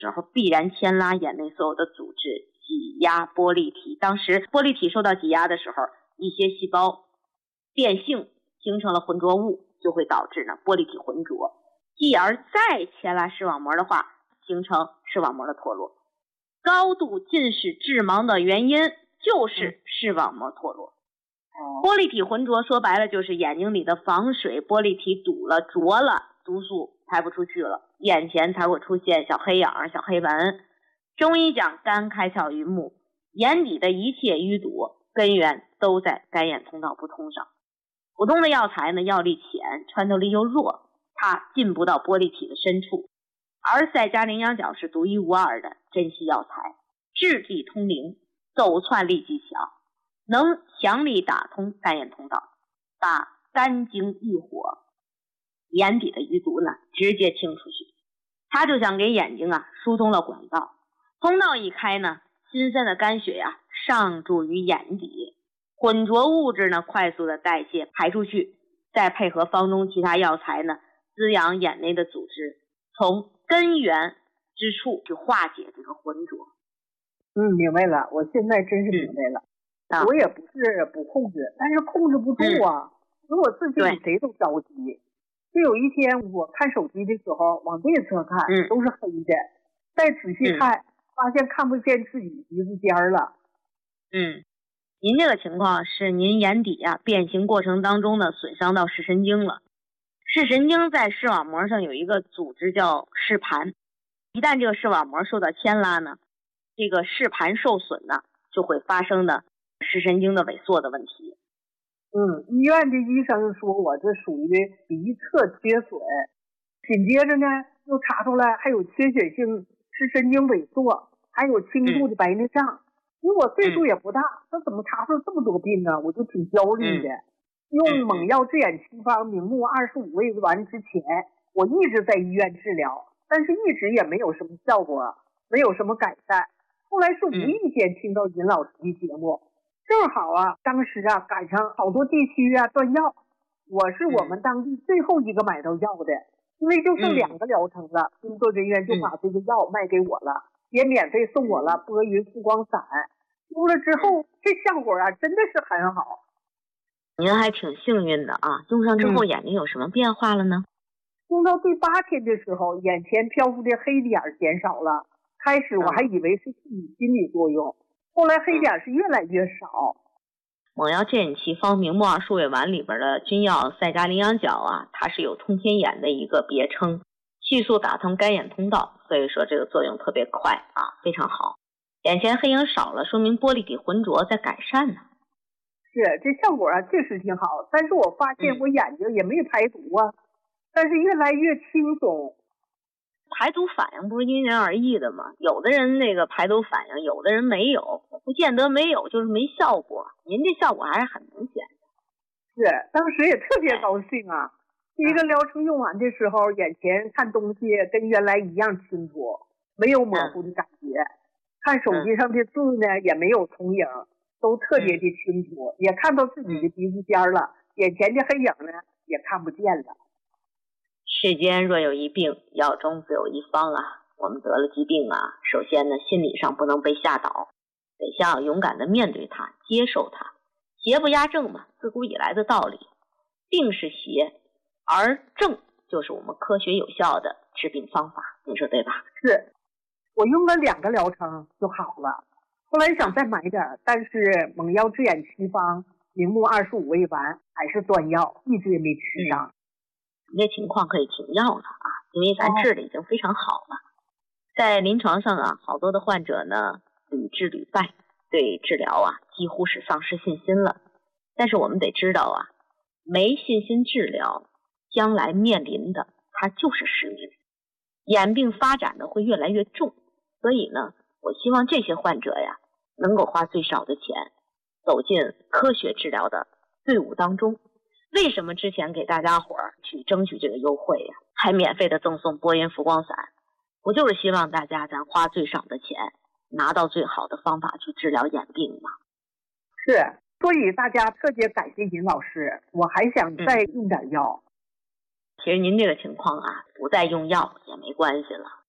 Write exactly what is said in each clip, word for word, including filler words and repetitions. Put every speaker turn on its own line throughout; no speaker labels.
时候必然牵拉眼内所有的组织，挤压玻璃体。当时玻璃体受到挤压的时候，一些细胞变性形成了浑浊物，就会导致呢玻璃体浑浊，继而再牵拉视网膜的话，形成视网膜的脱落。高度近视致盲的原因就是视网膜脱落。玻璃体浑浊说白了就是眼睛里的防水玻璃体堵了浊了，毒素排不出去了，眼前才会出现小黑影小黑纹。中医讲肝开窍于目，眼底的一切淤堵根源都在肝眼通道不通上。普通的药材呢，药力浅，穿透力又弱，它进不到玻璃体的深处。而赛迦羚羊角是独一无二的珍稀药材，质地通灵，走窜力极强，能强力打通肝眼通道，把肝经郁火眼底的淤堵呢直接清出去。它就像给眼睛啊疏通了管道，通道一开呢，新鲜的肝血呀、啊、上注于眼底，浑浊物质呢快速的代谢排出去，再配合方中其他药材呢滋养眼内的组织，从根源之处去化解这个浑浊。
嗯，明白了，我现在真是明白了。嗯啊、我也不是不控制，但是控制不住啊。如果自己比谁都着急。就有一天我看手机的时候，往内侧看、嗯、都是黑的，再仔细看、嗯、发现看不见自己鼻子尖了。
嗯，您这个情况是您眼底啊变形过程当中呢损伤到视神经了。视神经在视网膜上有一个组织叫视盘，一旦这个视网膜受到牵拉呢，这个视盘受损呢，就会发生的视神经的萎缩的问题。
嗯，医院的医生说我这属于鼻侧缺损，紧接着呢又查出来还有缺血性视神经萎缩，还有轻度的白内障。嗯、因为我岁数也不大，那、嗯、怎么查出这么多病呢？我就挺焦虑的。嗯用猛药治眼七方明目二十五味丸之前，我一直在医院治疗，但是一直也没有什么效果，没有什么改善。后来是无意间听到尹老师的节目，嗯、正好啊，当时啊赶上好多地区啊断药，我是我们当地最后一个买到药的，因为就剩两个疗程了，工作人员就把这个药卖给我了，也免费送我了拨云复光散。用了之后，这效果啊真的是很好。
您还挺幸运的啊，用上之后眼睛有什么变化了呢？
用到第八天的时候，眼前漂浮的黑点减少了，开始我还以为是心理作用，后来黑点是越来越少。
猛药治眼奇方明目二数味丸里边的君药赛迦羚羊角啊，它是有通天眼的一个别称，迅速打通肝眼通道，所以说这个作用特别快啊，非常好。眼前黑影少了，说明玻璃体浑浊在改善呢。
是，这效果啊确实挺好，但是我发现我眼睛也没排毒啊，嗯、但是越来越轻松。
排毒反应不是因人而异的吗？有的人那个排毒反应，有的人没有，不见得没有就是没效果。您这效果还是很明显
的。是，当时也特别高兴啊！第一个疗程用完的时候，眼前看东西跟原来一样清楚，没有模糊的感觉。嗯、看手机上的字呢，也没有重影。都特别的清楚、嗯、也看到自己的鼻子尖了、嗯、眼前的黑影呢也看不见了。
世间若有一病，药中自有一方啊。我们得了疾病啊，首先呢心理上不能被吓倒，得想勇敢的面对它，接受它。邪不压正嘛，自古以来的道理。病是邪，而正就是我们科学有效的治病方法，你说对吧？
是，我用了两个疗程就好了。后来想再买点，但是猛药治眼七方明目二十五味丸还是断药，一直也没吃上。
你、嗯、这情况可以停药了啊，因为咱治的已经非常好了。哦、在临床上啊，好多的患者呢屡治屡败，对治疗啊几乎是丧失信心了。但是我们得知道啊，没信心治疗，将来面临的它就是失明，眼病发展的会越来越重。所以呢，我希望这些患者呀，能够花最少的钱，走进科学治疗的队伍当中。为什么之前给大家伙儿去争取这个优惠呀，还免费的赠送波音浮光散？我就是希望大家咱花最少的钱，拿到最好的方法去治疗眼病嘛。
是，所以大家特别感谢尹老师，我还想再用点药。
嗯、其实您这个情况啊，不再用药也没关系了。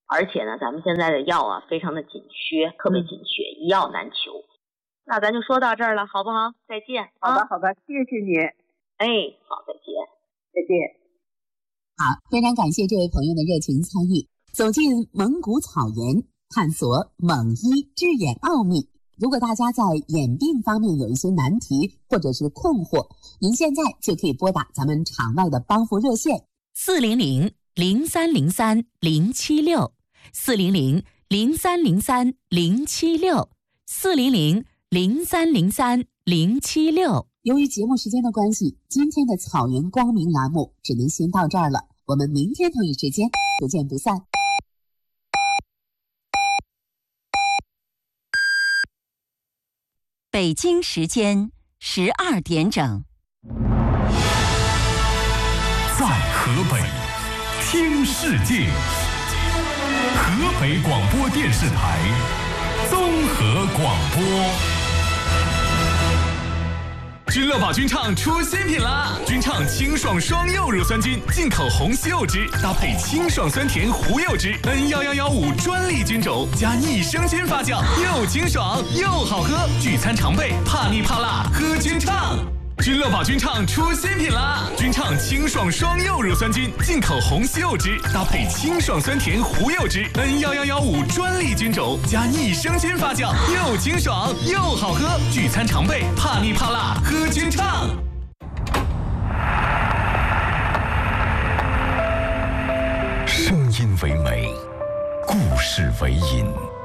而且呢，咱们现在的药啊非常的紧缺，特别紧缺，一药难求。那咱就说到这儿了，好不好？再见。
好的，好的，谢谢你。
哎，好，再见，
再见。
好，非常感谢这位朋友的热情参与，走进蒙古草原，探索蒙医治眼奥秘。如果大家在眼病方面有一些难题或者是困惑，您现在就可以拨打咱们场外的帮扶热线
四零零零三零三零七六四零零零三零三零七六四零零零三零三零七六。
由于节目时间的关系，今天的草原光明栏目只能先到这儿了，我们明天同一时间不见不散。
北京时间十二点整，
在河北听世界，河北广播电视台综合广播。君乐宝君畅出新品啦！君畅清爽双柚乳酸菌，进口红西柚汁，搭配清爽酸甜胡柚汁 N 一一一五专利菌种，加益生菌发酵，又清爽又好喝。聚餐常备，怕腻怕辣，喝君畅。君乐宝君畅出新品啦！君畅清爽双柚乳酸菌，进口红西柚汁，搭配清爽酸甜胡柚汁 N 一一一五专利菌种，加益生菌发酵，又清爽又好喝。聚餐常备，怕腻怕辣，喝君畅。声音为美，故事为引，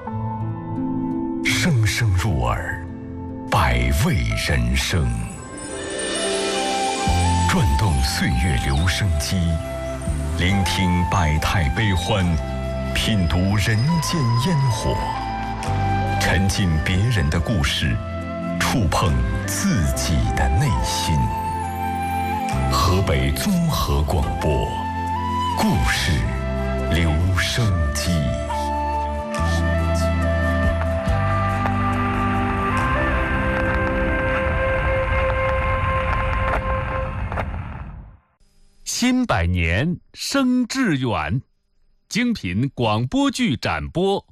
声声入耳，百味人生。转动岁月留声机，聆听百态悲欢，品读人间烟火，沉浸别人的故事，触碰自己的内心。河北综合广播，故事留声机。新百年生致远，精品广播剧展播，